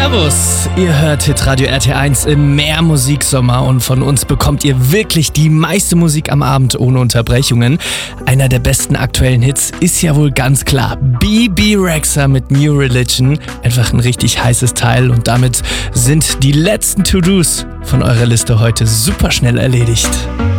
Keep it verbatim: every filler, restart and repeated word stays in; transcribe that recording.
Servus, ihr hört Hitradio R T eins im Mehr-Musiksommer und von uns bekommt ihr wirklich die meiste Musik am Abend ohne Unterbrechungen. Einer der besten aktuellen Hits ist ja wohl ganz klar Bebe Rexha mit New Religion. Einfach ein richtig heißes Teil und damit sind die letzten To-Dos von eurer Liste heute super schnell erledigt.